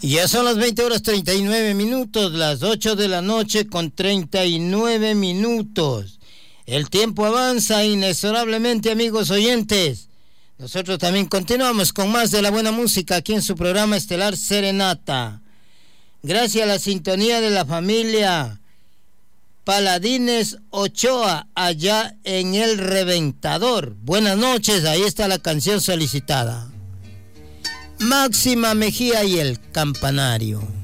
Ya son las 20 horas 39 minutos, las 8 de la noche con 39 minutos. El tiempo avanza inexorablemente, amigos oyentes. Nosotros también continuamos con más de la buena música aquí en su programa estelar Serenata. Gracias a la sintonía de la familia Paladines Ochoa, allá en El Reventador. Buenas noches, ahí está la canción solicitada. Máxima Mejía y El Campanario.